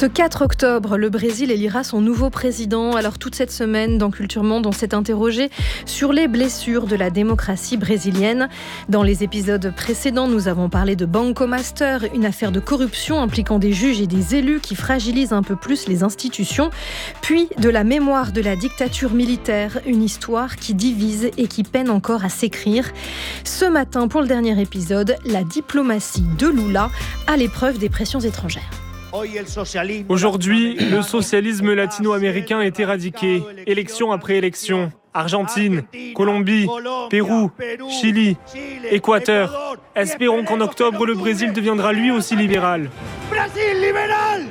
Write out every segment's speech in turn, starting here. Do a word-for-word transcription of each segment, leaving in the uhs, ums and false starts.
Ce quatre octobre, le Brésil élira son nouveau président. Alors toute cette semaine, dans Culture Monde, on s'est interrogé sur les blessures de la démocratie brésilienne. Dans les épisodes précédents, nous avons parlé de Banco Master, une affaire de corruption impliquant des juges et des élus qui fragilise un peu plus les institutions. Puis de la mémoire de la dictature militaire, une histoire qui divise et qui peine encore à s'écrire. Ce matin, pour le dernier épisode, la diplomatie de Lula à l'épreuve des pressions étrangères. Aujourd'hui, le socialisme latino-américain est éradiqué, élection après élection. Argentine, Colombie, Pérou, Chili, Équateur. Espérons qu'en octobre, le Brésil deviendra lui aussi libéral. Brasil libéral!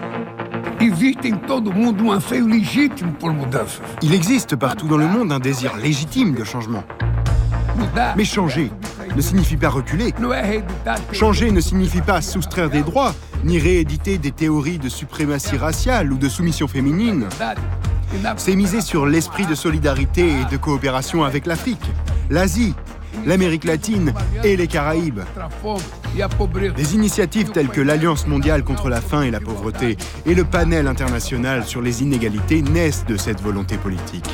Il existe partout dans le monde un désir légitime de changement. Mais changer ne signifie pas reculer. Changer ne signifie pas soustraire des droits, ni rééditer des théories de suprématie raciale ou de soumission féminine. C'est miser sur l'esprit de solidarité et de coopération avec l'Afrique, l'Asie, l'Amérique latine et les Caraïbes. Des initiatives telles que l'Alliance mondiale contre la faim et la pauvreté et le panel international sur les inégalités naissent de cette volonté politique.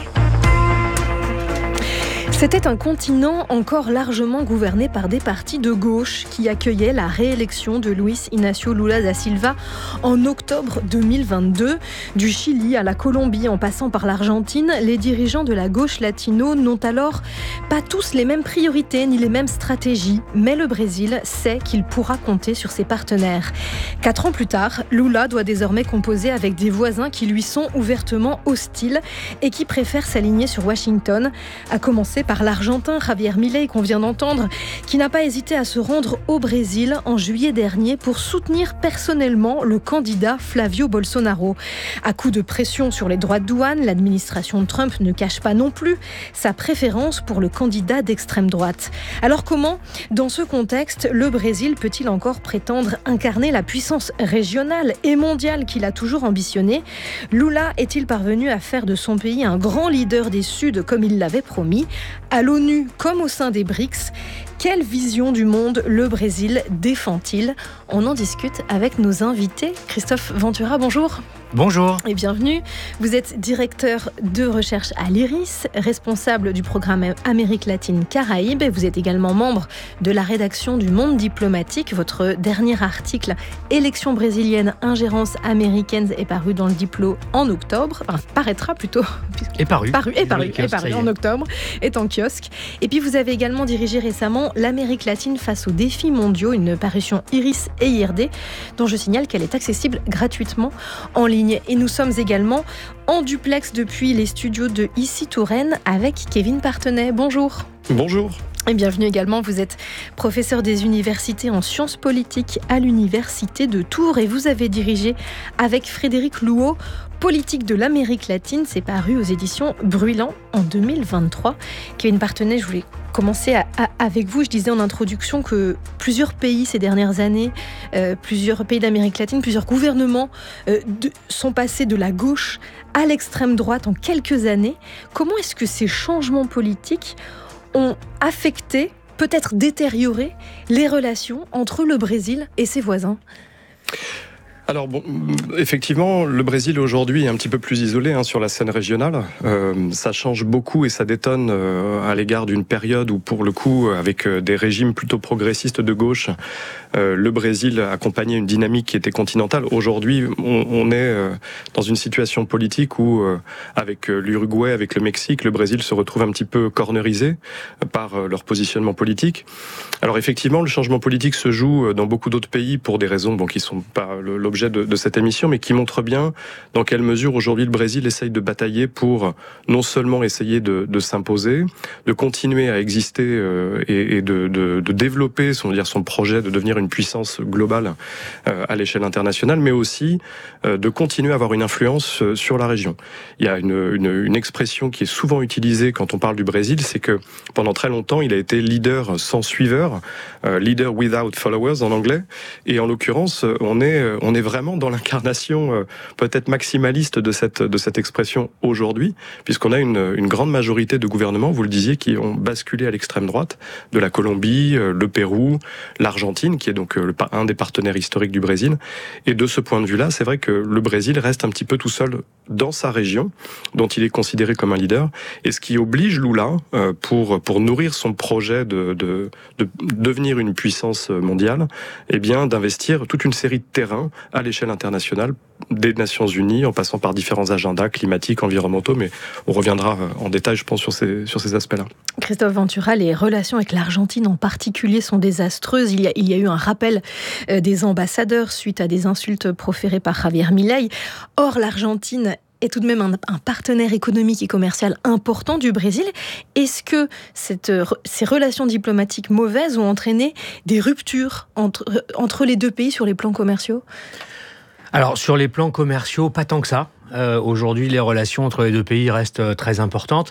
C'était un continent encore largement gouverné par des partis de gauche qui accueillaient la réélection de Luiz Inácio Lula da Silva en octobre deux mille vingt-deux. Du Chili à la Colombie en passant par l'Argentine, les dirigeants de la gauche latino n'ont alors pas tous les mêmes priorités ni les mêmes stratégies. Mais le Brésil sait qu'il pourra compter sur ses partenaires. Quatre ans plus tard, Lula doit désormais composer avec des voisins qui lui sont ouvertement hostiles et qui préfèrent s'aligner sur Washington, à commencer par l'Argentin Javier Milei qu'on vient d'entendre, qui n'a pas hésité à se rendre au Brésil en juillet dernier pour soutenir personnellement le candidat Flavio Bolsonaro. À coup de pression sur les droits de douane, l'administration Trump ne cache pas non plus sa préférence pour le candidat d'extrême droite. Alors comment, dans ce contexte, le Brésil peut-il encore prétendre incarner la puissance régionale et mondiale qu'il a toujours ambitionnée ? Lula est-il parvenu à faire de son pays un grand leader des Suds comme il l'avait promis ? À l'ONU comme au sein des B R I C S, quelle vision du monde le Brésil défend-il ? On en discute avec nos invités. Christophe Ventura, bonjour. Bonjour. Et bienvenue. Vous êtes directeur de recherche à l'I R I S, responsable du programme Amérique latine Caraïbes. Et vous êtes également membre de la rédaction du Monde diplomatique. Votre dernier article, Élections brésiliennes, ingérence américaine, est paru dans le Diplo en octobre. Enfin, paraîtra plutôt. Est paru. Paru, est paru, kiosque, est paru en octobre, est en kiosque. Et puis vous avez également dirigé récemment L'Amérique latine face aux défis mondiaux, une parution I R I S et I R D, dont je signale qu'elle est accessible gratuitement en ligne. Et nous sommes également en duplex depuis les studios de Ici Touraine avec Kevin Partenay. Bonjour. Bonjour. Et bienvenue également, vous êtes professeur des universités en sciences politiques à l'université de Tours et vous avez dirigé avec Frédéric Louot Politique de l'Amérique latine, c'est paru aux éditions Brûlant en deux mille vingt-trois. Kevin Partenay, je voulais commencer à, à, avec vous. Je disais en introduction que plusieurs pays ces dernières années, euh, plusieurs pays d'Amérique latine, plusieurs gouvernements euh, de, sont passés de la gauche à l'extrême droite en quelques années. Comment est-ce que ces changements politiques ont affecté, peut-être détérioré, les relations entre le Brésil et ses voisins ? Alors bon, effectivement, le Brésil aujourd'hui est un petit peu plus isolé hein, sur la scène régionale. Euh, ça change beaucoup et ça détonne euh, à l'égard d'une période où, pour le coup, avec euh, des régimes plutôt progressistes de gauche, euh, le Brésil accompagnait une dynamique qui était continentale. Aujourd'hui, on, on est euh, dans une situation politique où, euh, avec euh, l'Uruguay, avec le Mexique, le Brésil se retrouve un petit peu cornerisé euh, par euh, leur positionnement politique. Alors effectivement, le changement politique se joue dans beaucoup d'autres pays pour des raisons bon, qui sont pas l'objet De, de cette émission, mais qui montre bien dans quelle mesure aujourd'hui le Brésil essaye de batailler pour non seulement essayer de, de s'imposer, de continuer à exister euh, et, et de, de, de développer son, dire, son projet de devenir une puissance globale euh, à l'échelle internationale, mais aussi euh, de continuer à avoir une influence euh, sur la région. Il y a une, une, une expression qui est souvent utilisée quand on parle du Brésil, c'est que pendant très longtemps, il a été leader sans suiveur, euh, leader without followers en anglais, et en l'occurrence, on est, on est vraiment dans l'incarnation euh, peut-être maximaliste de cette, de cette expression aujourd'hui, puisqu'on a une, une grande majorité de gouvernements, vous le disiez, qui ont basculé à l'extrême droite, de la Colombie, euh, le Pérou, l'Argentine, qui est donc euh, le, un des partenaires historiques du Brésil. Et de ce point de vue-là, c'est vrai que le Brésil reste un petit peu tout seul dans sa région, dont il est considéré comme un leader, et ce qui oblige Lula, euh, pour, pour nourrir son projet de, de, de devenir une puissance mondiale, eh bien, d'investir toute une série de terrains à l'échelle internationale, des Nations Unies, en passant par différents agendas climatiques, environnementaux, mais on reviendra en détail, je pense, sur ces, sur ces aspects-là. Christophe Ventura, les relations avec l'Argentine en particulier sont désastreuses. Il y a, il y a eu un rappel euh, des ambassadeurs suite à des insultes proférées par Javier Milei. Or, l'Argentine est tout de même un, un partenaire économique et commercial important du Brésil. Est-ce que cette, ces relations diplomatiques mauvaises ont entraîné des ruptures entre, entre les deux pays sur les plans commerciaux ? Alors, sur les plans commerciaux, pas tant que ça. Euh, aujourd'hui, les relations entre les deux pays restent euh, très importantes.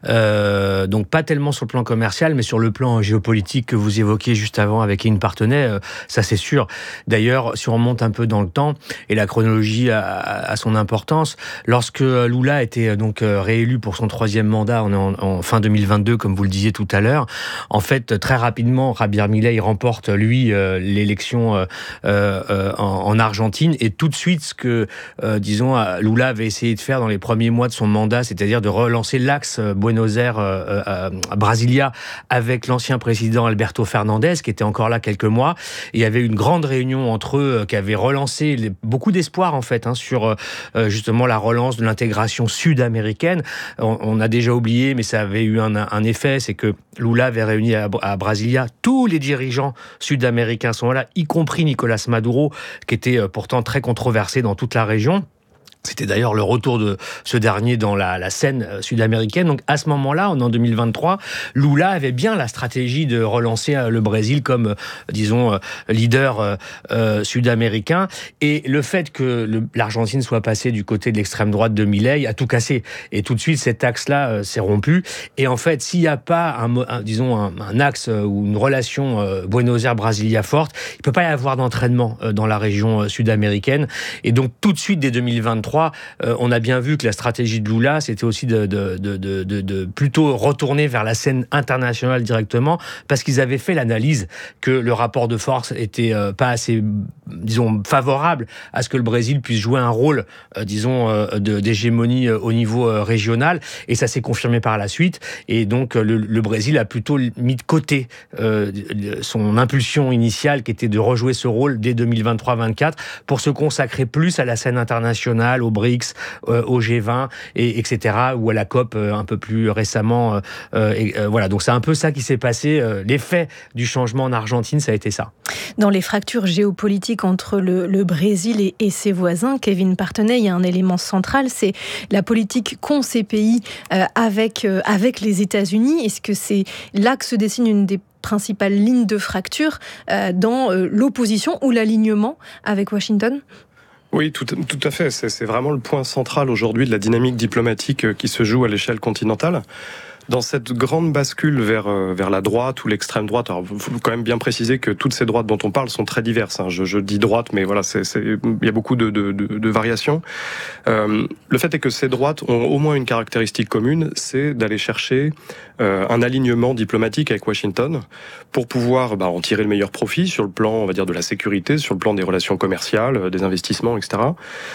Euh, donc, pas tellement sur le plan commercial, mais sur le plan géopolitique que vous évoquiez juste avant avec qui il partenait, euh, ça c'est sûr. D'ailleurs, si on remonte un peu dans le temps, et la chronologie a, a son importance, lorsque Lula était donc réélu pour son troisième mandat en, en, en fin deux mille vingt-deux, comme vous le disiez tout à l'heure, en fait, très rapidement, Javier Milei remporte, lui, euh, l'élection euh, euh, en, en Argentine, et tout de suite, ce que, euh, disons, Lula avait essayé de faire dans les premiers mois de son mandat, c'est-à-dire de relancer l'axe Buenos Aires-Brasilia avec l'ancien président Alberto Fernandez, qui était encore là quelques mois. Et il y avait une grande réunion entre eux qui avait relancé les, beaucoup d'espoir en fait hein, sur euh, justement la relance de l'intégration sud-américaine. On, on a déjà oublié, mais ça avait eu un, un effet, c'est que Lula avait réuni à, à Brasilia tous les dirigeants sud-américains sont là, y compris Nicolas Maduro, qui était pourtant très controversé dans toute la région. C'était d'ailleurs le retour de ce dernier dans la, la scène sud-américaine. Donc à ce moment-là, en deux mille vingt-trois, Lula avait bien la stratégie de relancer le Brésil comme, disons, leader euh, sud-américain. Et le fait que le, l'Argentine soit passée du côté de l'extrême droite de Milei a tout cassé. Et tout de suite, cet axe-là euh, s'est rompu. Et en fait, s'il n'y a pas, un, un, disons, un, un axe ou une relation euh, Buenos Aires-Brasilia forte, il ne peut pas y avoir d'entraînement euh, dans la région euh, sud-américaine. Et donc tout de suite, dès deux mille vingt-trois, Euh, on a bien vu que la stratégie de Lula, c'était aussi de, de, de, de, de, de plutôt retourner vers la scène internationale directement, parce qu'ils avaient fait l'analyse que le rapport de force était euh, pas assez, disons, favorable à ce que le Brésil puisse jouer un rôle, euh, disons, euh, de, d'hégémonie euh, au niveau euh, régional, et ça s'est confirmé par la suite. Et donc le, le Brésil a plutôt mis de côté euh, son impulsion initiale, qui était de rejouer ce rôle dès deux mille vingt-trois vingt-quatre, pour se consacrer plus à la scène internationale, au BRICS, euh, au G vingt, et, etc., ou à la COP euh, un peu plus récemment. Euh, et, euh, voilà, donc c'est un peu ça qui s'est passé. Euh, l'effet du changement en Argentine, ça a été ça. Dans les fractures géopolitiques entre le, le Brésil et, et ses voisins, Kevin Partenay, il y a un élément central, c'est la politique qu'ont ces pays euh, avec, euh, avec les États-Unis. Est-ce que c'est là que se dessine une des principales lignes de fracture euh, dans euh, l'opposition ou l'alignement avec Washington ? Oui, tout, tout à fait. C'est, c'est vraiment le point central aujourd'hui de la dynamique diplomatique qui se joue à l'échelle continentale. Dans cette grande bascule vers, vers la droite ou l'extrême droite, alors il faut quand même bien préciser que toutes ces droites dont on parle sont très diverses. Hein. Je, je dis droite, mais voilà, c'est, c'est, il y a beaucoup de, de, de, de variations. Euh, le fait est que ces droites ont au moins une caractéristique commune, c'est d'aller chercher euh, un alignement diplomatique avec Washington pour pouvoir bah, en tirer le meilleur profit sur le plan, on va dire, de la sécurité, sur le plan des relations commerciales, des investissements, et cetera.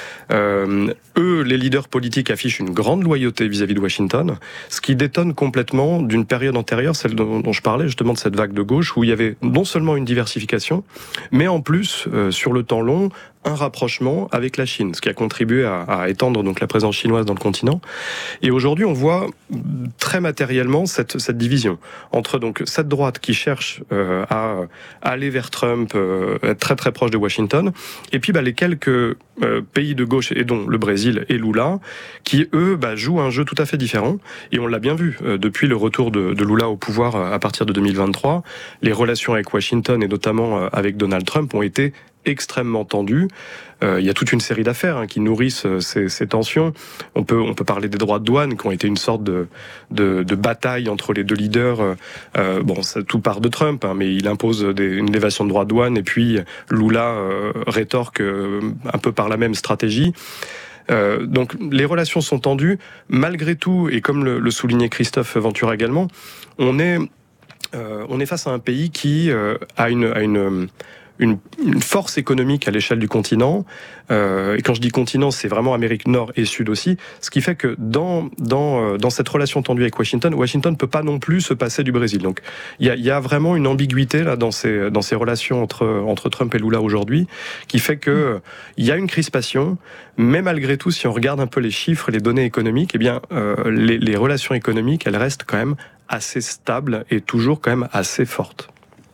Euh, eux, les leaders politiques affichent une grande loyauté vis-à-vis de Washington, ce qui détonne complètement d'une période antérieure, celle dont, dont je parlais justement de cette vague de gauche, où il y avait non seulement une diversification, mais en plus, euh, sur le temps long, un rapprochement avec la Chine, ce qui a contribué à, à étendre donc la présence chinoise dans le continent. Et aujourd'hui, on voit très matériellement cette, cette division entre donc cette droite qui cherche euh, à aller vers Trump, euh, être très très proche de Washington, et puis bah, les quelques euh, pays de gauche, et dont le Brésil et Lula, qui eux bah, jouent un jeu tout à fait différent. Et on l'a bien vu euh, depuis le retour de, de Lula au pouvoir à partir de deux mille vingt-trois, les relations avec Washington et notamment euh, avec Donald Trump ont été extrêmement tendu. Euh, il y a toute une série d'affaires hein, qui nourrissent euh, ces, ces tensions. On peut, on peut parler des droits de douane qui ont été une sorte de, de, de bataille entre les deux leaders. Euh, bon, ça, tout part de Trump, hein, mais il impose des, une élévation de droits de douane et puis Lula euh, rétorque euh, un peu par la même stratégie. Euh, donc les relations sont tendues. Malgré tout, et comme le, le soulignait Christophe Ventura également, on est, euh, on est face à un pays qui euh, a une... A une Une, une force économique à l'échelle du continent, euh, et quand je dis continent, c'est vraiment Amérique Nord et Sud aussi, ce qui fait que dans, dans, dans cette relation tendue avec Washington, Washington ne peut pas non plus se passer du Brésil. Donc il y a, y a vraiment une ambiguïté là, dans, ces, dans ces relations entre, entre Trump et Lula aujourd'hui, qui fait qu'il y a une crispation, mais malgré tout, si on regarde un peu les chiffres, les données économiques, eh bien, euh, les, les relations économiques, elles restent quand même assez stables et toujours quand même assez fortes.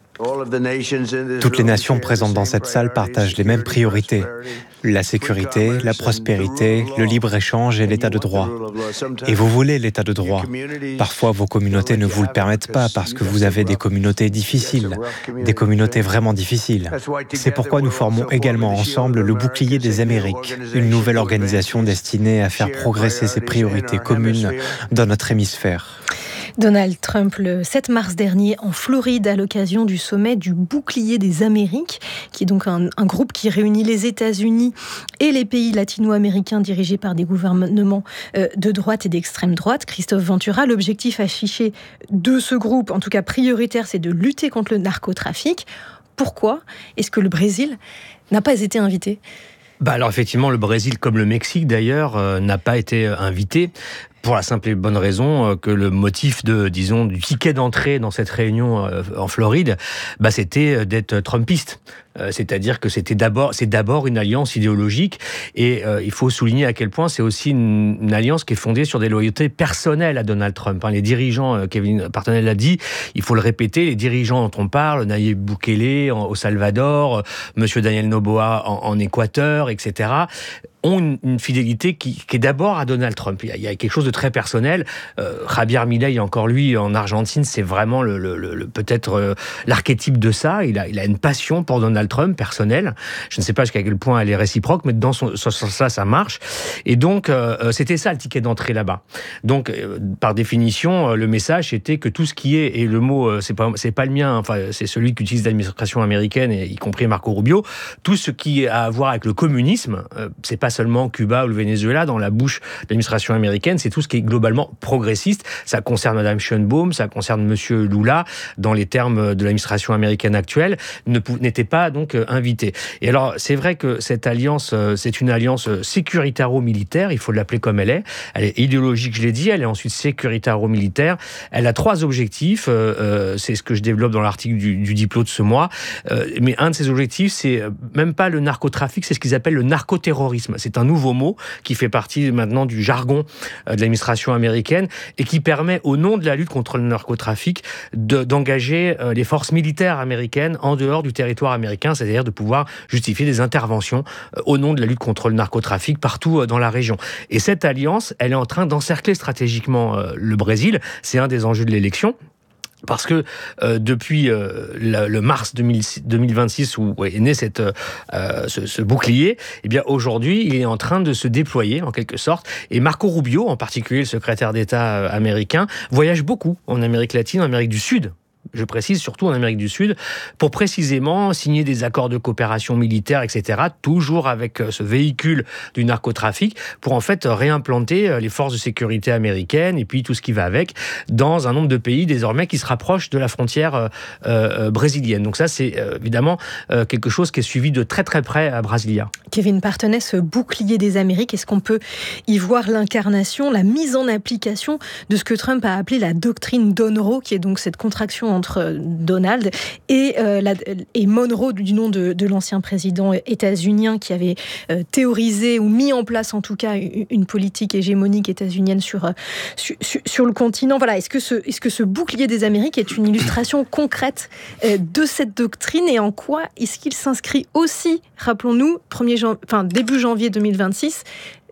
Toutes les nations présentes dans cette salle partagent les mêmes priorités. La sécurité, la prospérité, le libre-échange et l'état de droit. Et vous voulez l'état de droit. Parfois, vos communautés ne vous le permettent pas parce que vous avez des communautés difficiles, des communautés vraiment difficiles. C'est pourquoi nous formons également ensemble le Bouclier des Amériques, une nouvelle organisation destinée à faire progresser ces priorités communes dans notre hémisphère. Donald Trump, le sept mars dernier, en Floride, à l'occasion du sommet du Bouclier des Amériques, qui est donc un, un groupe qui réunit les États-Unis et les pays latino-américains dirigés par des gouvernements euh, de droite et d'extrême droite. Christophe Ventura, l'objectif affiché de ce groupe, en tout cas prioritaire, c'est de lutter contre le narcotrafic. Pourquoi est-ce que le Brésil n'a pas été invité ? Bah alors effectivement, le Brésil, comme le Mexique d'ailleurs, euh, n'a pas été invité. Pour la simple et bonne raison que le motif de, disons, du ticket d'entrée dans cette réunion en Floride, bah, c'était d'être trumpiste. C'est-à-dire que c'était d'abord, c'est d'abord une alliance idéologique, et euh, il faut souligner à quel point c'est aussi une, une alliance qui est fondée sur des loyautés personnelles à Donald Trump. Hein, les dirigeants, euh, Kevin Partenell l'a dit, il faut le répéter, les dirigeants dont on parle, Nayib Bukele en, au Salvador, euh, Monsieur Daniel Noboa en, en Équateur, et cetera, ont une, une fidélité qui, qui est d'abord à Donald Trump. Il y a, il y a quelque chose de très personnel. Euh, Javier Milei, encore lui, en Argentine, c'est vraiment le, le, le, peut-être euh, l'archétype de ça. Il a, il a une passion pour Donald Trump, personnelle. Je ne sais pas jusqu'à quel point elle est réciproque, mais dans ce sens-là, ça marche. Et donc, euh, c'était ça le ticket d'entrée là-bas. Donc, euh, par définition, le message était que tout ce qui est, et le mot, euh, c'est pas, c'est pas le mien, enfin, c'est celui qu'utilise l'administration américaine, et y compris Marco Rubio, tout ce qui a à voir avec le communisme, euh, c'est pas seulement Cuba ou le Venezuela dans la bouche de l'administration américaine, c'est tout ce qui est globalement progressiste. Ça concerne Madame Schönbaum, ça concerne Monsieur Lula, dans les termes de l'administration américaine actuelle, ne, n'était pas donc invité. Et alors, c'est vrai que cette alliance, c'est une alliance sécuritaro-militaire, il faut l'appeler comme elle est. Elle est idéologique, je l'ai dit, elle est ensuite sécuritaro-militaire. Elle a trois objectifs, euh, c'est ce que je développe dans l'article du, du Diplo de ce mois, euh, mais un de ces objectifs, c'est même pas le narcotrafic, c'est ce qu'ils appellent le narcoterrorisme. C'est un nouveau mot qui fait partie maintenant du jargon de l'administration américaine et qui permet, au nom de la lutte contre le narcotrafic, de, d'engager les forces militaires américaines en dehors du territoire américain, c'est-à-dire de pouvoir justifier des interventions au nom de la lutte contre le narcotrafic partout dans la région. Et cette alliance, elle est en train d'encercler stratégiquement le Brésil. C'est un des enjeux de l'élection. Parce que euh, depuis euh, le, le mars deux mille vingt-six où ouais, est né cette, euh, ce, ce bouclier, eh bien aujourd'hui il est en train de se déployer en quelque sorte. Et Marco Rubio, en particulier le secrétaire d'État américain, voyage beaucoup en Amérique latine, en Amérique du Sud. Je précise, surtout en Amérique du Sud, pour précisément signer des accords de coopération militaire, et cetera, toujours avec ce véhicule du narcotrafic, pour en fait réimplanter les forces de sécurité américaines et puis tout ce qui va avec, dans un nombre de pays désormais qui se rapprochent de la frontière euh, euh, brésilienne. Donc ça, c'est euh, évidemment euh, quelque chose qui est suivi de très très près à Brasilia. Kevin Partenay, ce bouclier des Amériques, est-ce qu'on peut y voir l'incarnation, la mise en application de ce que Trump a appelé la doctrine Monroe, qui est donc cette contraction entre Donald et, euh, la, et Monroe, du nom de, de l'ancien président états-unien qui avait euh, théorisé ou mis en place en tout cas une politique hégémonique états-unienne sur, sur, sur le continent. Voilà, est-ce que, ce, est-ce que ce bouclier des Amériques est une illustration concrète euh, de cette doctrine, et en quoi est-ce qu'il s'inscrit aussi, rappelons-nous, premier jan- enfin, début janvier deux mille vingt-six,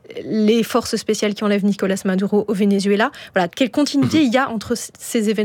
les forces spéciales qui enlèvent Nicolás Maduro au Venezuela. Voilà, quelle continuité il y a entre ces événements-là ?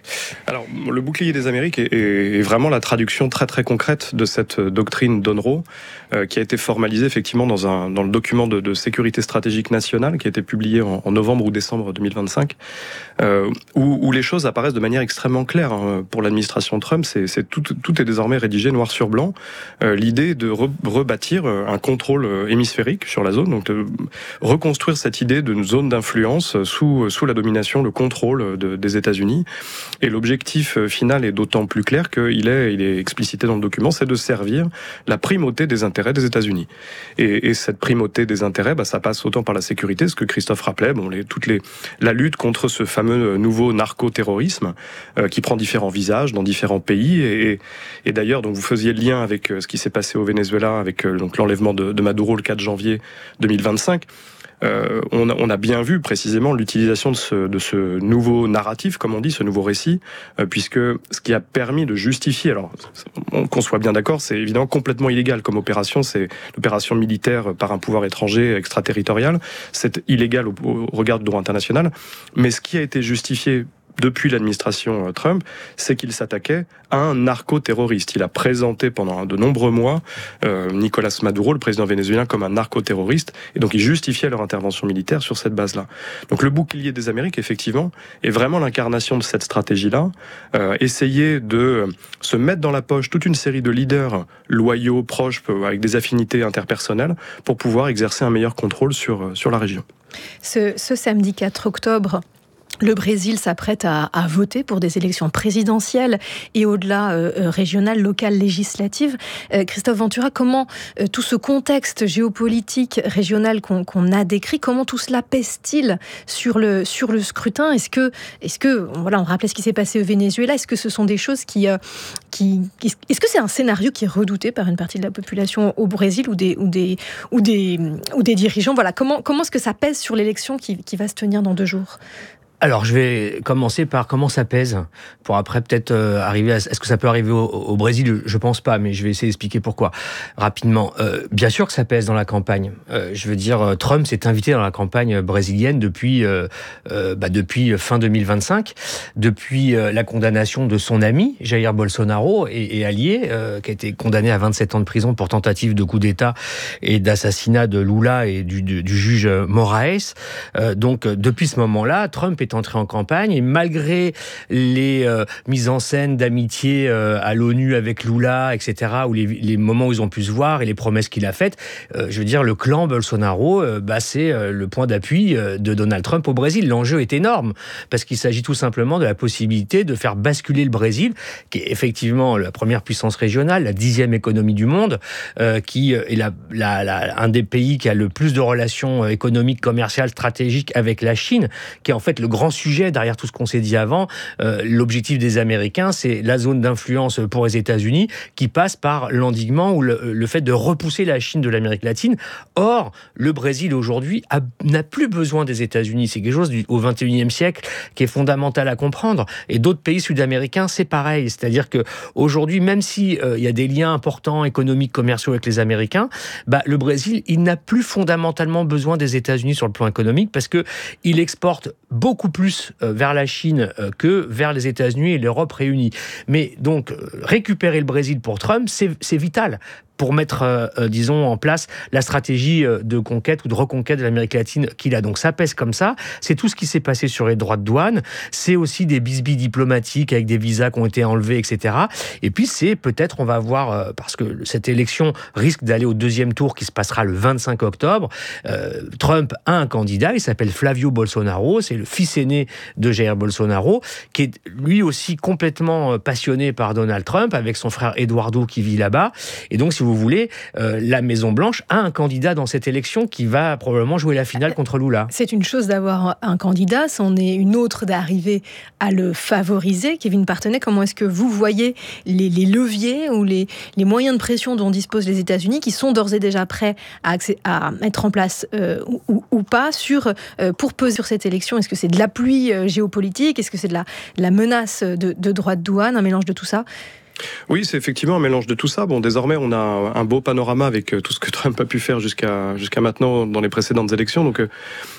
Alors, le bouclier des Amériques est, est vraiment la traduction très très concrète de cette doctrine d'Unruh, euh, qui a été formalisée effectivement dans, un, dans le document de, de sécurité stratégique nationale qui a été publié en, en novembre ou décembre deux mille vingt-cinq, euh, où, où les choses apparaissent de manière extrêmement claire. Hein. Pour l'administration Trump, c'est, c'est tout, tout est désormais rédigé noir sur blanc. Euh, l'idée de re, rebâtir un contrôle hémisphérique sur la zone, donc de reconstruire cette idée d'une zone d'influence sous, sous la domination, le contrôle de, des États-Unis. Et l'objectif final est d'autant plus clair qu'il est, il est explicité dans le document, c'est de servir la primauté des intérêts des États-Unis. Et, et cette primauté des intérêts, bah, ça passe autant par la sécurité, ce que Christophe rappelait, bon, les, toutes les, la lutte contre ce fameux nouveau narco-terrorisme euh, qui prend différents visages dans différents pays. Et, et d'ailleurs, donc vous faisiez le lien avec ce qui s'est passé au Venezuela, avec euh, donc l'enlèvement de, de Maduro le quatre janvier deux mille vingt-cinq. Euh, on, a, on a bien vu précisément l'utilisation de ce, de ce nouveau narratif, comme on dit, ce nouveau récit, euh, puisque ce qui a permis de justifier, alors qu'on soit bien d'accord, c'est évidemment complètement illégal comme opération, c'est l'opération militaire par un pouvoir étranger extraterritorial, c'est illégal au, au regard du droit international, mais ce qui a été justifié depuis l'administration Trump, c'est qu'il s'attaquait à un narco-terroriste. Il a présenté pendant de nombreux mois euh, Nicolas Maduro, le président vénézuélien, comme un narco-terroriste, et donc il justifiait leur intervention militaire sur cette base-là. Donc le bouclier des Amériques, effectivement, est vraiment l'incarnation de cette stratégie-là, euh, essayer de se mettre dans la poche toute une série de leaders loyaux, proches, avec des affinités interpersonnelles, pour pouvoir exercer un meilleur contrôle sur, sur la région. Ce, ce samedi quatre octobre, le Brésil s'apprête à, à voter pour des élections présidentielles et au-delà euh, régionales, locales, législatives. Euh, Christophe Ventura, comment euh, tout ce contexte géopolitique régional qu'on, qu'on a décrit, comment tout cela pèse-t-il sur le, sur le scrutin ? Est-ce que, est-ce que, voilà, on rappelait ce qui s'est passé au Venezuela, est-ce que ce sont des choses qui, euh, qui, est-ce que c'est un scénario qui est redouté par une partie de la population au Brésil ou des, ou des, ou des, ou des dirigeants ? Voilà, comment, comment est-ce que ça pèse sur l'élection qui, qui va se tenir dans deux jours ? Alors, je vais commencer par comment ça pèse, pour après peut-être euh, arriver à... Est-ce que ça peut arriver au, au Brésil ? Je pense pas, mais je vais essayer d'expliquer pourquoi. Rapidement, euh, bien sûr que ça pèse dans la campagne. Euh, je veux dire, Trump s'est invité dans la campagne brésilienne depuis, euh, euh, bah, depuis fin deux mille vingt-cinq, depuis euh, la condamnation de son ami, Jair Bolsonaro, et, et allié, euh, qui a été condamné à vingt-sept ans de prison pour tentative de coup d'État et d'assassinat de Lula et du, du, du juge Moraes. Euh, donc, depuis ce moment-là, Trump est entré en campagne et malgré les euh, mises en scène d'amitié euh, à l'ONU avec Lula, et cetera, ou les, les moments où ils ont pu se voir et les promesses qu'il a faites, euh, je veux dire, le clan Bolsonaro, euh, bah, c'est euh, le point d'appui euh, de Donald Trump au Brésil. L'enjeu est énorme parce qu'il s'agit tout simplement de la possibilité de faire basculer le Brésil, qui est effectivement la première puissance régionale, la dixième économie du monde, euh, qui est la, la, la, un des pays qui a le plus de relations économiques, commerciales, stratégiques avec la Chine, qui est en fait le grand sujet derrière tout ce qu'on s'est dit avant. Euh, l'objectif des Américains, c'est la zone d'influence pour les États-Unis qui passe par l'endiguement ou le, le fait de repousser la Chine de l'Amérique latine. Or, le Brésil aujourd'hui a, n'a plus besoin des États-Unis. C'est quelque chose du, au vingt et unième siècle qui est fondamental à comprendre. Et d'autres pays sud-américains, c'est pareil. C'est-à-dire que aujourd'hui, même si euh, il y a des liens importants économiques, commerciaux avec les Américains, bah, le Brésil, il n'a plus fondamentalement besoin des États-Unis sur le plan économique parce que il exporte beaucoup plus vers la Chine que vers les États-Unis et l'Europe réunie. Mais donc, récupérer le Brésil pour Trump, c'est, c'est vital pour mettre, euh, disons, en place la stratégie de conquête ou de reconquête de l'Amérique latine qu'il a. Donc ça pèse comme ça. C'est tout ce qui s'est passé sur les droits de douane. C'est aussi des bisbilles diplomatiques avec des visas qui ont été enlevés, et cetera. Et puis c'est peut-être, on va voir, euh, parce que cette élection risque d'aller au deuxième tour qui se passera le vingt-cinq octobre. Euh, Trump a un candidat, il s'appelle Flavio Bolsonaro, c'est le fils aîné de Jair Bolsonaro, qui est lui aussi complètement passionné par Donald Trump, avec son frère Eduardo qui vit là-bas. Et donc, si vous voulez, euh, la Maison-Blanche a un candidat dans cette élection qui va probablement jouer la finale contre Lula. C'est une chose d'avoir un candidat, c'en est une autre d'arriver à le favoriser. Kevin Partenay, comment est-ce que vous voyez les, les leviers ou les, les moyens de pression dont disposent les États-Unis, qui sont d'ores et déjà prêts à, accès, à mettre en place euh, ou, ou pas sur, euh, pour peser sur cette élection ? Est-ce que c'est de l'appui euh, géopolitique ? Est-ce que c'est de la, de la menace de, de droits de douane, un mélange de tout ça ? Oui, c'est effectivement un mélange de tout ça. Bon, désormais, on a un beau panorama avec tout ce que Trump a pu faire jusqu'à jusqu'à maintenant dans les précédentes élections. Donc,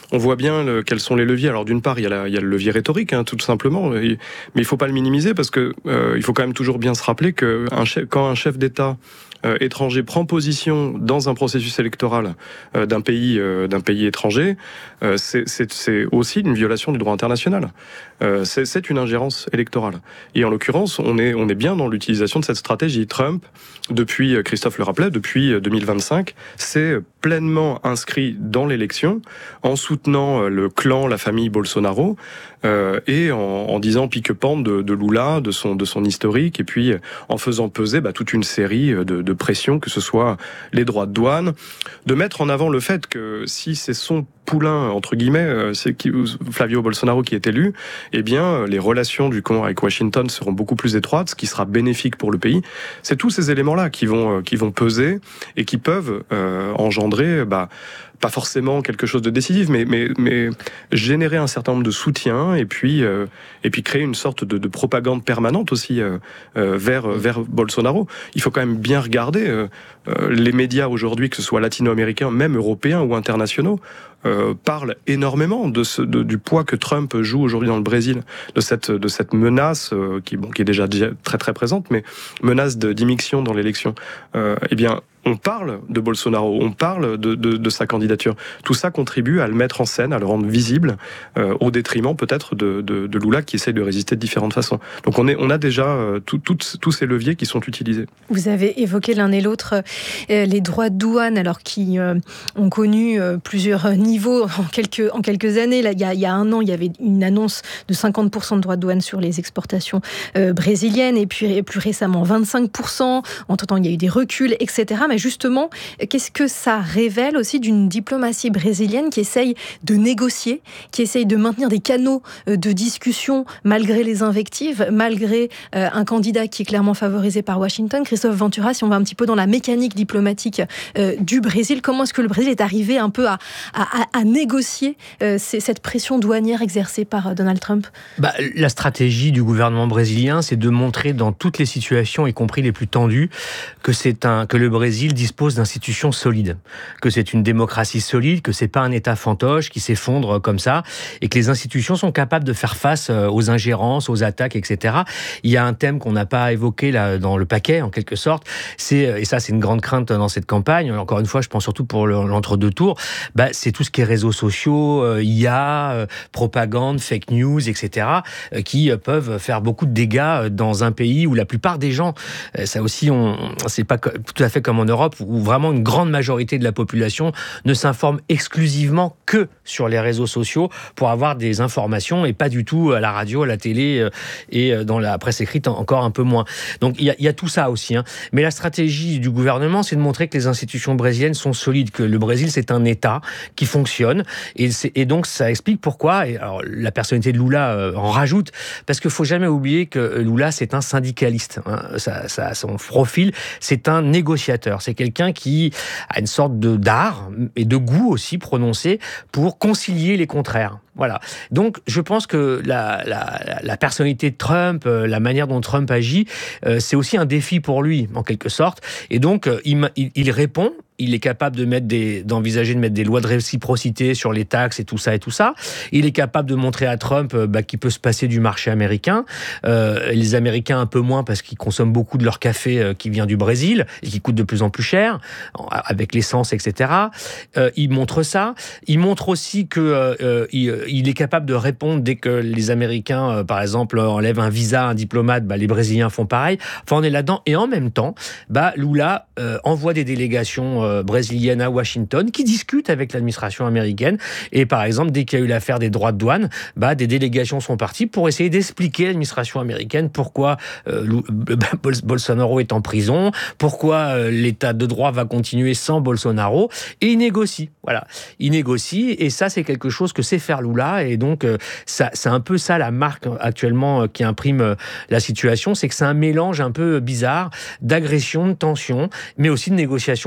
on voit bien le, quels sont les leviers. Alors d'une part, il y a, la, il y a le levier rhétorique, hein, tout simplement, mais il faut pas le minimiser parce que euh, il faut quand même toujours bien se rappeler que un chef, quand un chef d'État Euh, étranger prend position dans un processus électoral euh, d'un pays euh, d'un pays étranger, euh, c'est, c'est, c'est aussi une violation du droit international. Euh, c'est, c'est une ingérence électorale. Et en l'occurrence, on est on est bien dans l'utilisation de cette stratégie. Trump, depuis Christophe le rappelait, depuis deux mille vingt-cinq, s'est pleinement inscrit dans l'élection en soutenant le clan, la famille Bolsonaro euh, et en, en disant pique-pente de, de Lula, de son de son historique, et puis en faisant peser bah, toute une série de, de pression, que ce soit les droits de douane, de mettre en avant le fait que si c'est son poulain, entre guillemets, c'est qui, Flavio Bolsonaro qui est élu, eh bien, les relations du camp avec Washington seront beaucoup plus étroites, ce qui sera bénéfique pour le pays. C'est tous ces éléments-là qui vont, qui vont peser et qui peuvent euh, engendrer, bah, pas forcément quelque chose de décisif, mais, mais, mais générer un certain nombre de soutiens et puis, euh, et puis créer une sorte de, de propagande permanente aussi euh, euh, vers, vers Bolsonaro. Il faut quand même bien regarder euh, euh, les médias aujourd'hui, que ce soit latino-américains, même européens ou internationaux, Euh, parle énormément de ce, de, du poids que Trump joue aujourd'hui dans le Brésil, de cette, de cette menace euh, qui, bon, qui est déjà très très présente, mais menace de, d'immixtion dans l'élection. Euh, eh bien, on parle de Bolsonaro, on parle de, de, de sa candidature. Tout ça contribue à le mettre en scène, à le rendre visible, euh, au détriment peut-être de, de, de Lula qui essaye de résister de différentes façons. Donc on, est, on a déjà euh, tout, tout, tous ces leviers qui sont utilisés. Vous avez évoqué l'un et l'autre euh, les droits de douane, alors qui euh, ont connu euh, plusieurs niveaux en quelques, en quelques années. Là, il, y a, il y a un an, il y avait une annonce de cinquante pour cent de droits de douane sur les exportations euh, brésiliennes, et puis plus récemment vingt-cinq pour cent. Entre-temps, il y a eu des reculs, et cetera. Mais justement, qu'est-ce que ça révèle aussi d'une diplomatie brésilienne qui essaye de négocier, qui essaye de maintenir des canaux de discussion malgré les invectives, malgré euh, un candidat qui est clairement favorisé par Washington? Christophe Ventura, si on va un petit peu dans la mécanique diplomatique euh, du Brésil, comment est-ce que le Brésil est arrivé un peu à, à, à négocier euh, cette pression douanière exercée par euh, Donald Trump? Bah, la stratégie du gouvernement brésilien, c'est de montrer dans toutes les situations, y compris les plus tendues, que, c'est un, que le Brésil dispose d'institutions solides, que c'est une démocratie solide, que c'est pas un État fantoche qui s'effondre comme ça, et que les institutions sont capables de faire face aux ingérences, aux attaques, et cetera. Il y a un thème qu'on n'a pas évoqué là dans le paquet, en quelque sorte, c'est, et ça c'est une grande crainte dans cette campagne, encore une fois je pense surtout pour l'entre-deux tours, bah, c'est tout ce qui est réseaux sociaux, euh, I A, euh, propagande, fake news, et cetera, euh, qui euh, peuvent faire beaucoup de dégâts dans un pays où la plupart des gens, euh, ça aussi, on, c'est pas co- tout à fait comme en Europe, où vraiment une grande majorité de la population ne s'informe exclusivement que sur les réseaux sociaux pour avoir des informations et pas du tout à la radio, à la télé euh, et dans la presse écrite encore un peu moins. Donc il y a, il y a tout ça aussi, hein. Mais la stratégie du gouvernement, c'est de montrer que les institutions brésiliennes sont solides, que le Brésil c'est un État qui fonctionne, et, c'est, et donc ça explique pourquoi. Et alors la personnalité de Lula euh, en rajoute, parce qu'il faut jamais oublier que Lula c'est un syndicaliste, hein. Ça, ça, son profil, c'est un négociateur, c'est quelqu'un qui a une sorte de d'art et de goût aussi prononcé pour concilier les contraires. Voilà. Donc, je pense que la, la, la personnalité de Trump, euh, la manière dont Trump agit, euh, c'est aussi un défi pour lui, en quelque sorte. Et donc, euh, il, il, il répond. Il est capable de mettre des, d'envisager de mettre des lois de réciprocité sur les taxes et tout ça et tout ça. Il est capable de montrer à Trump euh, bah, qu'il peut se passer du marché américain. Euh, les Américains un peu moins parce qu'ils consomment beaucoup de leur café euh, qui vient du Brésil et qui coûte de plus en plus cher avec l'essence, et cetera. Euh, il montre ça. Il montre aussi que euh, il, il est capable de répondre dès que les Américains, euh, par exemple, enlèvent un visa à un diplomate. Bah, les Brésiliens font pareil. Enfin, on est là-dedans. Et en même temps, bah, Lula euh, envoie des délégations euh, brésilienne à Washington, qui discute avec l'administration américaine. Et par exemple, dès qu'il y a eu l'affaire des droits de douane, bah, des délégations sont parties pour essayer d'expliquer à l'administration américaine pourquoi euh, Bolsonaro est en prison, pourquoi euh, l'état de droit va continuer sans Bolsonaro. Et il négocie. Voilà. Il négocie, et ça, c'est quelque chose que sait faire Lula. Et donc, euh, ça, c'est un peu ça la marque actuellement euh, qui imprime euh, la situation, c'est que c'est un mélange un peu bizarre d'agression, de tension, mais aussi de négociation permanente.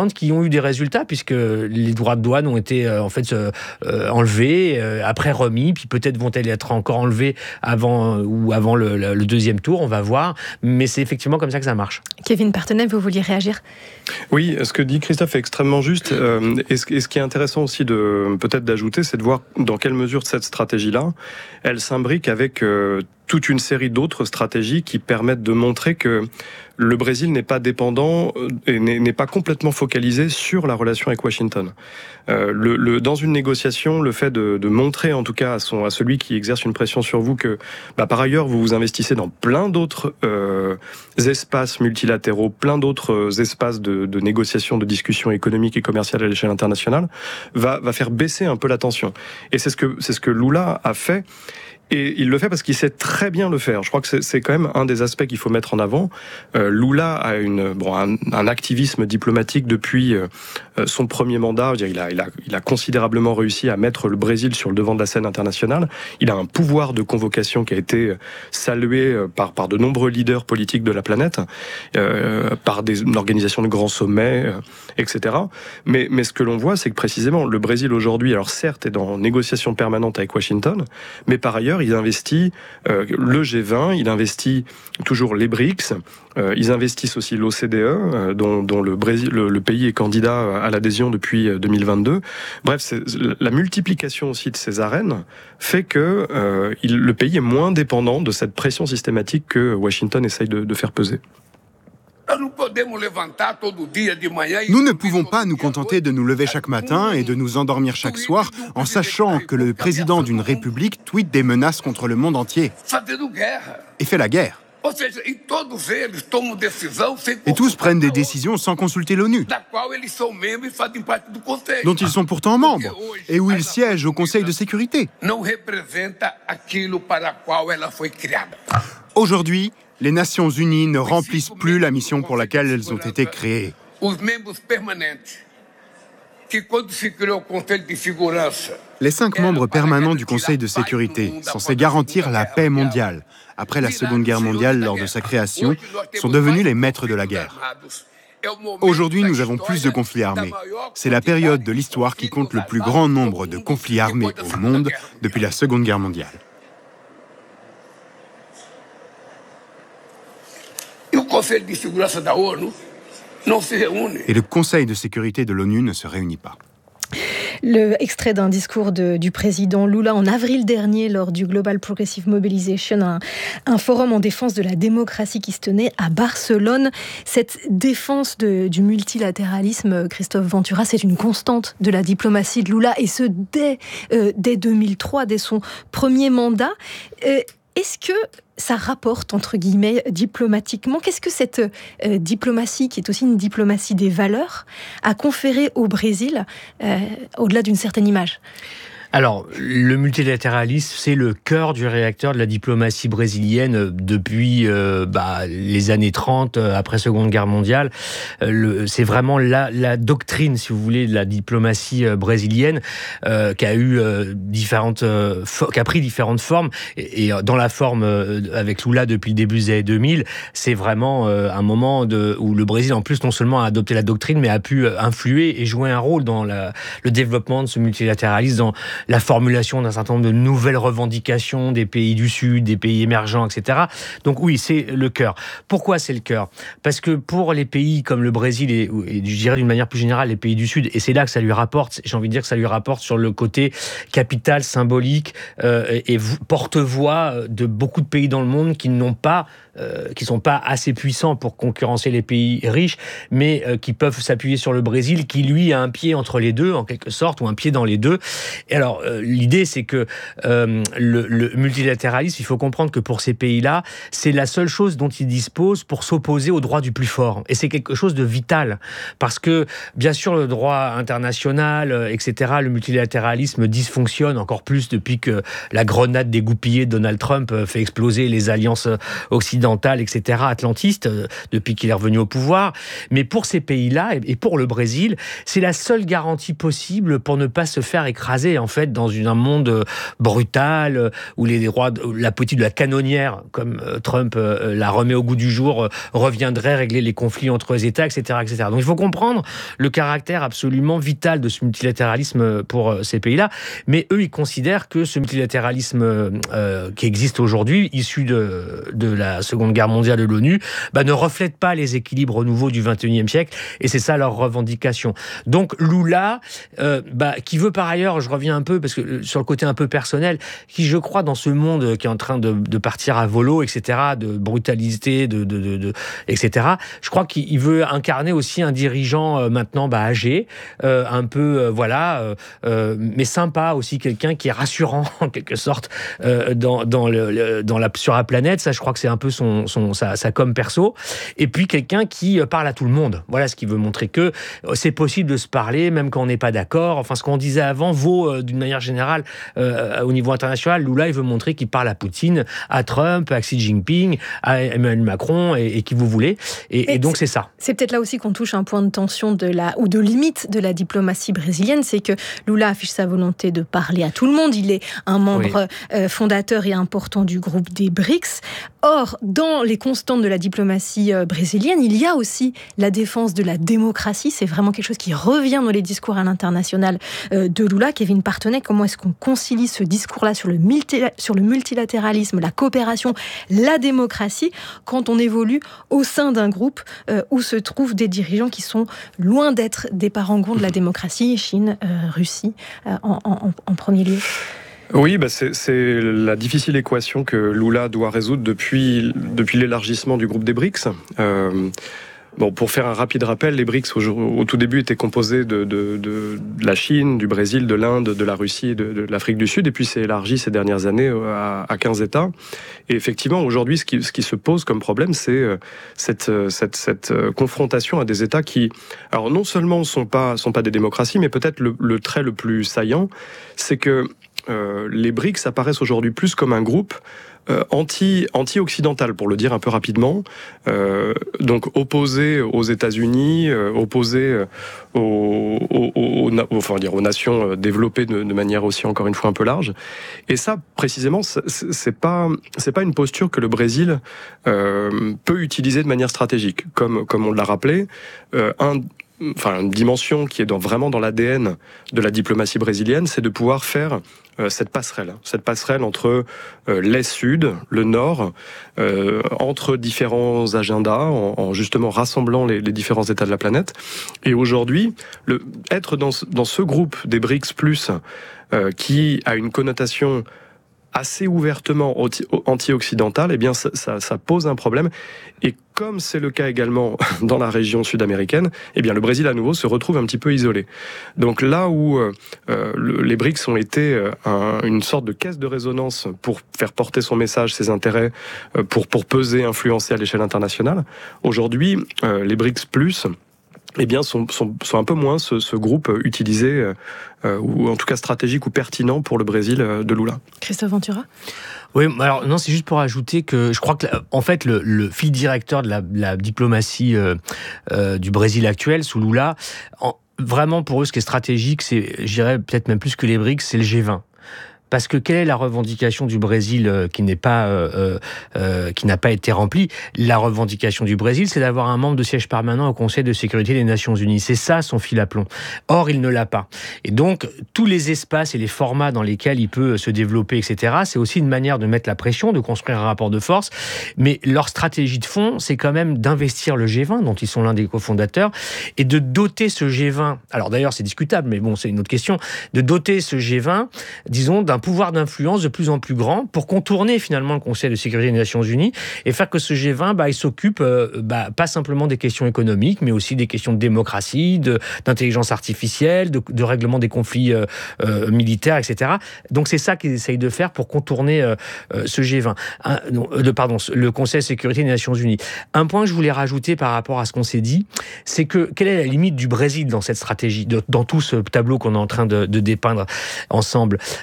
précédentes qui ont eu des résultats, puisque les droits de douane ont été euh, en fait euh, enlevés, euh, après remis, puis peut-être vont-elles être encore enlevés avant, ou avant le, le, le deuxième tour, on va voir. Mais c'est effectivement comme ça que ça marche. Kevin Partenay, vous vouliez réagir ? Oui, ce que dit Christophe est extrêmement juste. Euh, et, ce, et ce qui est intéressant aussi de peut-être d'ajouter, c'est de voir dans quelle mesure cette stratégie-là, elle s'imbrique avec euh, toute une série d'autres stratégies qui permettent de montrer que le Brésil n'est pas dépendant et n'est, n'est pas complètement focalisé sur la relation avec Washington. Euh, le, le, dans une négociation, le fait de, de montrer en tout cas à, son, à celui qui exerce une pression sur vous que bah, par ailleurs vous vous investissez dans plein d'autres euh, espaces multilatéraux, plein d'autres espaces de, de négociation, de discussion économique et commerciale à l'échelle internationale, va, va faire baisser un peu la tension. Et c'est ce que, c'est ce que Lula a fait. Et il le fait parce qu'il sait très bien le faire. Je crois que c'est, c'est quand même un des aspects qu'il faut mettre en avant. Euh, Lula a une, bon, un, un activisme diplomatique depuis euh, son premier mandat. Je veux dire, il, a, il, a, il a considérablement réussi à mettre le Brésil sur le devant de la scène internationale. Il a un pouvoir de convocation qui a été salué par, par de nombreux leaders politiques de la planète, euh, par des une organisation de grands sommets, euh, et cetera. Mais, mais ce que l'on voit, c'est que précisément, le Brésil aujourd'hui, alors certes, est en négociation permanente avec Washington, mais par ailleurs, il investit euh, le G vingt, il investit toujours les BRICS, euh, ils investissent aussi l'O C D E, euh, dont, dont le, Brésil, le, le pays est candidat à l'adhésion depuis deux mille vingt-deux. Bref, c'est, la multiplication aussi de ces arènes fait que euh, il, le pays est moins dépendant de cette pression systématique que Washington essaye de, de faire peser. Nous ne pouvons pas nous contenter de nous lever chaque matin et de nous endormir chaque soir en sachant que le président d'une république tweete des menaces contre le monde entier et fait la guerre. Et tous prennent des décisions sans consulter l'ONU, dont ils sont pourtant membres et où ils siègent au Conseil de sécurité. Aujourd'hui, les Nations Unies ne remplissent plus la mission pour laquelle elles ont été créées. Les cinq membres permanents du Conseil de sécurité, censés garantir la paix mondiale, après la Seconde Guerre mondiale lors de sa création, sont devenus les maîtres de la guerre. Aujourd'hui, nous avons plus de conflits armés. C'est la période de l'histoire qui compte le plus grand nombre de conflits armés au monde depuis la Seconde Guerre mondiale. Et le Conseil de sécurité de l'ONU ne se réunit pas. Le extrait d'un discours de, du président Lula en avril dernier lors du Global Progressive Mobilization, un, un forum en défense de la démocratie qui se tenait à Barcelone. Cette défense de, du multilatéralisme, Christophe Ventura, c'est une constante de la diplomatie de Lula, et ce dès, euh, dès deux mille trois, dès son premier mandat. Euh, Est-ce que ça rapporte, entre guillemets, diplomatiquement ? Qu'est-ce que cette euh, diplomatie, qui est aussi une diplomatie des valeurs, a conféré au Brésil, euh, au-delà d'une certaine image ? Alors, le multilatéralisme, c'est le cœur du réacteur de la diplomatie brésilienne depuis euh, bah, les années trente, après Seconde Guerre mondiale. Euh, le, c'est vraiment la, la doctrine, si vous voulez, de la diplomatie euh, brésilienne euh, qui a eu euh, différentes, euh, fo- qui a pris différentes formes. Et, et dans la forme euh, avec Lula depuis le début des années deux mille, c'est vraiment euh, un moment de, où le Brésil, en plus, non seulement a adopté la doctrine, mais a pu influer et jouer un rôle dans la, le développement de ce multilatéralisme, dans la formulation d'un certain nombre de nouvelles revendications des pays du Sud, des pays émergents, et cetera. Donc oui, c'est le cœur. Pourquoi c'est le cœur ? Parce que pour les pays comme le Brésil et, et je dirais d'une manière plus générale les pays du Sud, et c'est là que ça lui rapporte, j'ai envie de dire que ça lui rapporte sur le côté capital, symbolique euh, et, et porte-voix de beaucoup de pays dans le monde qui n'ont pas, euh, qui sont pas assez puissants pour concurrencer les pays riches, mais euh, qui peuvent s'appuyer sur le Brésil, qui lui a un pied entre les deux, en quelque sorte, ou un pied dans les deux. Et alors, euh, l'idée, c'est que euh, le, le multilatéralisme, il faut comprendre que pour ces pays-là, c'est la seule chose dont ils disposent pour s'opposer au droit du plus fort. Et c'est quelque chose de vital. Parce que, bien sûr, le droit international, euh, et cetera, le multilatéralisme dysfonctionne encore plus depuis que la grenade dégoupillée de Donald Trump euh, fait exploser les alliances occidentales, et cetera, atlantistes, euh, depuis qu'il est revenu au pouvoir. Mais pour ces pays-là, et, et pour le Brésil, c'est la seule garantie possible pour ne pas se faire écraser, en fait. fait, dans une, un monde brutal, où les droits, la politique de la canonnière, comme Trump euh, la remet au goût du jour, euh, reviendrait régler les conflits entre les États, et cetera, et cetera. Donc il faut comprendre le caractère absolument vital de ce multilatéralisme pour euh, ces pays-là. Mais eux, ils considèrent que ce multilatéralisme euh, qui existe aujourd'hui, issu de, de la Seconde Guerre mondiale de l'ONU, bah, ne reflète pas les équilibres nouveaux du vingt et unième siècle, et c'est ça leur revendication. Donc Lula, euh, bah, qui veut par ailleurs, je reviens un peu, parce que sur le côté un peu personnel, qui je crois dans ce monde qui est en train de, de partir à volo, et cetera, de brutalité, de, de, de, de et cetera, je crois qu'il veut incarner aussi un dirigeant euh, maintenant bah, âgé, euh, un peu, euh, voilà, euh, euh, mais sympa aussi, quelqu'un qui est rassurant en quelque sorte euh, dans, dans, le, le, dans la, sur la planète. Ça, je crois que c'est un peu son, son, sa, sa com perso. Et puis quelqu'un qui parle à tout le monde. Voilà ce qu'il veut montrer, que c'est possible de se parler même quand on n'est pas d'accord. Enfin, ce qu'on disait avant vaut euh, d'une manière générale euh, au niveau international. Lula, il veut montrer qu'il parle à Poutine, à Trump, à Xi Jinping, à Emmanuel Macron et, et qui vous voulez. Et, et donc c'est, c'est ça. C'est peut-être là aussi qu'on touche un point de tension de la, ou de limite de la diplomatie brésilienne, c'est que Lula affiche sa volonté de parler à tout le monde. Il est un membre oui. euh, fondateur et important du groupe des B R I C S. Or, dans les constantes de la diplomatie euh, brésilienne, il y a aussi la défense de la démocratie. C'est vraiment quelque chose qui revient dans les discours à l'international euh, de Lula. Kevin Partenay, comment est-ce qu'on concilie ce discours-là sur le, multi- sur le multilatéralisme, la coopération, la démocratie, quand on évolue au sein d'un groupe euh, où se trouvent des dirigeants qui sont loin d'être des parangons de la démocratie, Chine, euh, Russie, euh, en, en, en premier lieu? Oui, bah c'est, c'est la difficile équation que Lula doit résoudre depuis, depuis l'élargissement du groupe des B R I C S. Euh, Bon, pour faire un rapide rappel, les B R I C S au, au tout début étaient composés de, de, de, de la Chine, du Brésil, de l'Inde, de la Russie et de, de l'Afrique du Sud, et puis c'est élargi ces dernières années à, à quinze États. Et effectivement, aujourd'hui, ce qui, ce qui se pose comme problème, c'est cette, cette, cette confrontation à des États qui, alors non seulement sont pas, sont pas des démocraties, mais peut-être le, le trait le plus saillant, c'est que euh, les B R I C S apparaissent aujourd'hui plus comme un groupe Euh, anti, anti-occidental, pour le dire un peu rapidement, euh, donc opposé aux États-Unis, euh, opposé euh, aux, aux, aux, aux, enfin, dire, aux nations développées de, de manière aussi encore une fois un peu large. Et ça, précisément, c'est, c'est pas, c'est pas une posture que le Brésil euh, peut utiliser de manière stratégique, comme comme on l'a rappelé. Euh, un Enfin, une dimension qui est dans, vraiment dans l'A D N de la diplomatie brésilienne, c'est de pouvoir faire euh, cette passerelle, cette passerelle entre euh, l'Est-Sud, le Nord, euh, entre différents agendas, en, en justement rassemblant les, les différents États de la planète. Et aujourd'hui, le, être dans, dans ce groupe des B R I C S plus, euh, qui a une connotation assez ouvertement anti-occidentale, eh bien ça, ça, ça pose un problème. Et comme c'est le cas également dans la région sud-américaine, eh bien le Brésil à nouveau se retrouve un petit peu isolé. Donc là où euh, le, les B R I C S ont été euh, un, une sorte de caisse de résonance pour faire porter son message, ses intérêts, euh, pour, pour peser, influencer à l'échelle internationale, aujourd'hui, euh, les B R I C S plus, eh bien, sont, sont, sont un peu moins ce, ce groupe utilisé, euh, ou en tout cas stratégique ou pertinent pour le Brésil euh, de Lula. Christophe Ventura ? Oui, alors non, c'est juste pour ajouter que je crois que, en fait, le, le fil directeur de la, la diplomatie euh, euh, du Brésil actuel, sous Lula, en, vraiment pour eux, ce qui est stratégique, c'est, je dirais peut-être même plus que les B R I C S, c'est le G vingt. Parce que quelle est la revendication du Brésil euh, qui n'est pas, euh, euh, qui n'a pas été remplie ? La revendication du Brésil, c'est d'avoir un membre de siège permanent au Conseil de sécurité des Nations Unies. C'est ça son fil à plomb. Or, il ne l'a pas. Et donc, tous les espaces et les formats dans lesquels il peut se développer, et cetera, c'est aussi une manière de mettre la pression, de construire un rapport de force. Mais leur stratégie de fond, c'est quand même d'investir le G vingt, dont ils sont l'un des cofondateurs, et de doter ce G vingt. Alors d'ailleurs, c'est discutable, mais bon, c'est une autre question. De doter ce G vingt, disons, d'un un pouvoir d'influence de plus en plus grand pour contourner finalement le Conseil de sécurité des Nations Unies et faire que ce G vingt, bah, il s'occupe euh, bah, pas simplement des questions économiques, mais aussi des questions de démocratie, de, d'intelligence artificielle, de, de règlement des conflits euh, euh, militaires, et cetera. Donc c'est ça qu'ils essayent de faire pour contourner euh, euh, ce G vingt. Un, non, euh, pardon, le Conseil de sécurité des Nations Unies. Un point que je voulais rajouter par rapport à ce qu'on s'est dit, c'est que quelle est la limite du Brésil dans cette stratégie, de, dans tout ce tableau qu'on est en train de, de dépeindre ensemble ? Bah, la limite,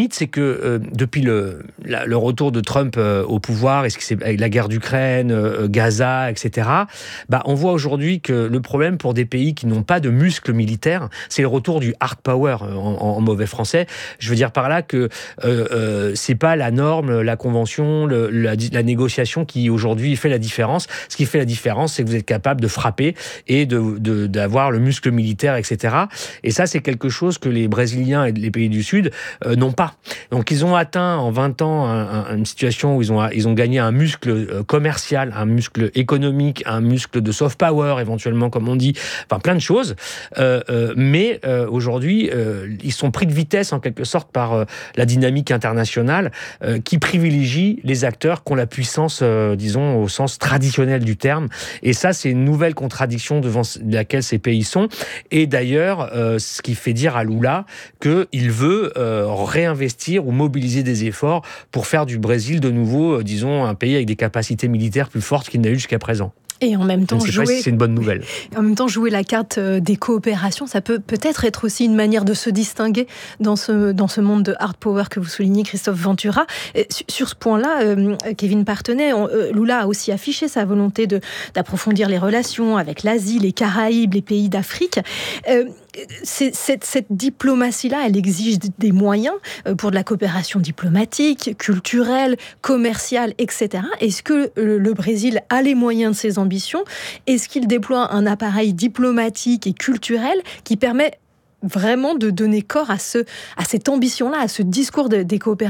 limite, c'est que euh, depuis le, la, le retour de Trump euh, au pouvoir, et ce qui s'est, avec la guerre d'Ukraine, euh, Gaza, et cetera, bah, on voit aujourd'hui que le problème pour des pays qui n'ont pas de muscles militaires, c'est le retour du hard power, en, en mauvais français. Je veux dire par là que euh, euh, c'est pas la norme, la convention, le, la, la négociation qui aujourd'hui fait la différence. Ce qui fait la différence, c'est que vous êtes capable de frapper et de, de, d'avoir le muscle militaire, et cetera. Et ça, c'est quelque chose que les Brésiliens et les pays du Sud euh, n'ont pas. Donc, ils ont atteint en vingt ans un, un, une situation où ils ont, ils ont gagné un muscle commercial, un muscle économique, un muscle de soft power, éventuellement, comme on dit, enfin plein de choses. Euh, euh, mais euh, aujourd'hui, euh, ils sont pris de vitesse, en quelque sorte, par euh, la dynamique internationale euh, qui privilégie les acteurs qui ont la puissance, euh, disons, au sens traditionnel du terme. Et ça, c'est une nouvelle contradiction devant laquelle ces pays sont. Et d'ailleurs, euh, ce qui fait dire à Lula qu'il veut euh, réinvestir ou mobiliser des efforts pour faire du Brésil de nouveau, euh, disons, un pays avec des capacités militaires plus fortes qu'il n'a eu jusqu'à présent. Et en même temps, je ne sais jouer... pas si c'est une bonne nouvelle. En même temps, jouer la carte des coopérations, ça peut peut-être être aussi une manière de se distinguer dans ce, dans ce monde de hard power que vous soulignez, Christophe Ventura. Et sur ce point-là, euh, Kevin Partenay, on, euh, Lula a aussi affiché sa volonté de, d'approfondir les relations avec l'Asie, les Caraïbes, les pays d'Afrique. Euh, c'est, cette, cette diplomatie-là, elle exige des moyens pour de la coopération diplomatique, culturelle, commerciale, et cetera. Est-ce que le Brésil a les moyens de ses ambitions ? Est-ce qu'il déploie un appareil diplomatique et culturel qui permet vraiment de donner corps à, ce, à cette ambition-là, à ce discours de, des coopérations ?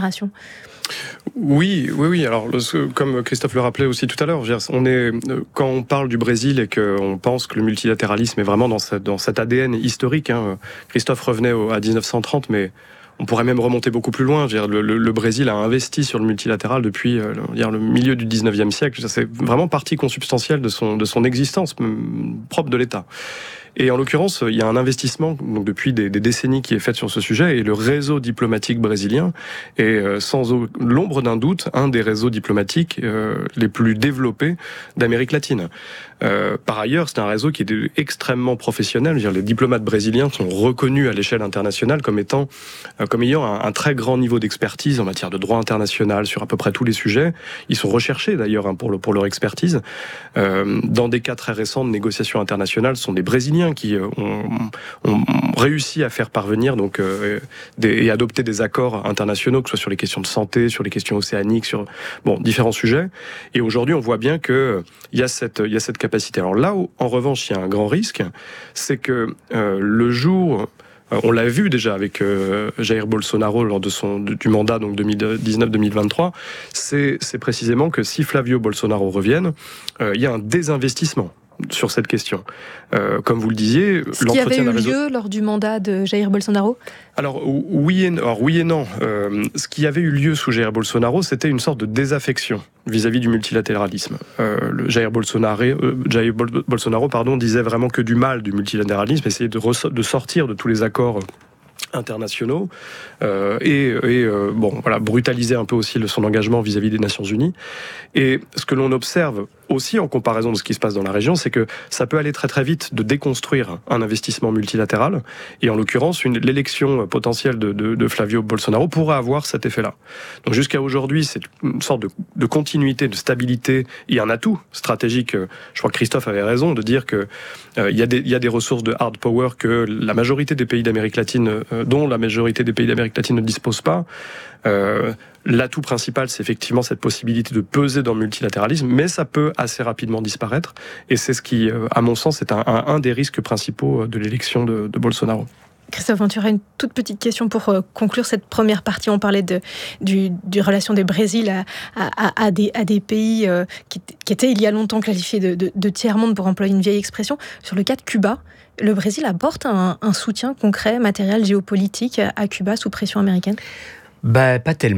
Oui, oui, oui. Alors, comme Christophe le rappelait aussi tout à l'heure, on est, quand on parle du Brésil et qu'on pense que le multilatéralisme est vraiment dans, cette, dans cet A D N historique, hein, Christophe revenait au, à dix-neuf cent trente, mais on pourrait même remonter beaucoup plus loin. Je veux dire, le, le, le Brésil a investi sur le multilatéral depuis euh, dire, le milieu du dix-neuvième siècle. C'est vraiment partie consubstantielle de son, de son existence propre de l'État. Et en l'occurrence, il y a un investissement donc depuis des, des décennies qui est fait sur ce sujet, et le réseau diplomatique brésilien est euh, sans l'ombre d'un doute un des réseaux diplomatiques euh, les plus développés d'Amérique latine. Euh, par ailleurs, c'est un réseau qui est extrêmement professionnel. Je veux dire, les diplomates brésiliens sont reconnus à l'échelle internationale comme étant, euh, comme ayant un, un très grand niveau d'expertise en matière de droit international sur à peu près tous les sujets. Ils sont recherchés d'ailleurs hein, pour, le, pour leur expertise. Euh, dans des cas très récents de négociations internationales, ce sont des Brésiliens qui euh, ont, ont réussi à faire parvenir donc euh, des, et adopter des accords internationaux, que ce soit sur les questions de santé, sur les questions océaniques, sur bon différents sujets. Et aujourd'hui, on voit bien que euh, il y a cette il y a cette capacité. Alors là où, en revanche, il y a un grand risque, c'est que euh, le jour on l'a vu déjà avec euh, Jair Bolsonaro lors de son, du mandat donc deux mille dix-neuf deux mille vingt-trois, c'est, c'est précisément que si Flavio Bolsonaro revienne, euh, il y a un désinvestissement sur cette question. Euh, comme vous le disiez, ce qui avait eu réseau... lieu lors du mandat de Jair Bolsonaro ? Alors oui et, alors, oui et non. Euh, ce qui avait eu lieu sous Jair Bolsonaro, c'était une sorte de désaffection vis-à-vis du multilatéralisme. Euh, le Jair Bolsonaro, euh, Jair Bol- Bolsonaro pardon, disait vraiment que du mal du multilatéralisme, essayait de, re- de sortir de tous les accords internationaux euh, et, et euh, bon voilà brutaliser un peu aussi le, son engagement vis-à-vis des Nations Unies. Et ce que l'on observe aussi en comparaison de ce qui se passe dans la région, c'est que ça peut aller très très vite de déconstruire un investissement multilatéral, et en l'occurrence une, l'élection potentielle de, de, de Flavio Bolsonaro pourrait avoir cet effet-là. Donc jusqu'à aujourd'hui, c'est une sorte de, de continuité, de stabilité et un atout stratégique. Je crois que Christophe avait raison de dire que euh, il y a des il y a des ressources de hard power que la majorité des pays d'Amérique latine euh, dont la majorité des pays d'Amérique latine ne disposent pas. Euh, l'atout principal, c'est effectivement cette possibilité de peser dans le multilatéralisme, mais ça peut assez rapidement disparaître, et c'est ce qui, euh, à mon sens, est un, un, un des risques principaux de l'élection de, de Bolsonaro. Christophe Ventura, une toute petite question pour euh, conclure cette première partie. On parlait de, du, du relation des Brésil à, à, à, des, à des pays euh, qui, qui étaient il y a longtemps qualifiés de, de, de tiers-monde, pour employer une vieille expression. Sur le cas de Cuba, le Brésil apporte un, un soutien concret, matériel, géopolitique à Cuba sous pression américaine ? Bah, pas tellement.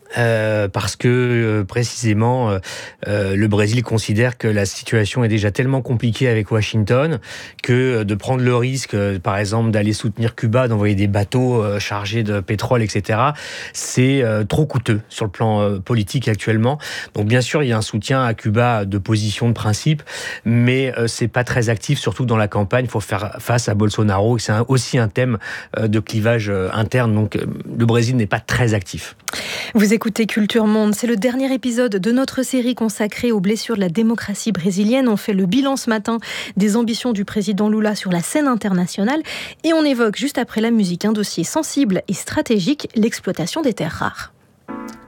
Euh, parce que euh, précisément euh, euh, le Brésil considère que la situation est déjà tellement compliquée avec Washington que euh, de prendre le risque, euh, par exemple, d'aller soutenir Cuba, d'envoyer des bateaux euh, chargés de pétrole, et cetera, c'est euh, trop coûteux sur le plan euh, politique actuellement. Donc bien sûr, il y a un soutien à Cuba de position de principe, mais euh, c'est pas très actif, surtout dans la campagne. Il faut faire face à Bolsonaro, et c'est un, aussi un thème euh, de clivage euh, interne. Donc euh, le Brésil n'est pas très actif. Vous écoutez Culture Monde, c'est le dernier épisode de notre série consacrée aux blessures de la démocratie brésilienne. On fait le bilan ce matin des ambitions du président Lula sur la scène internationale et on évoque juste après la musique un dossier sensible et stratégique, l'exploitation des terres rares.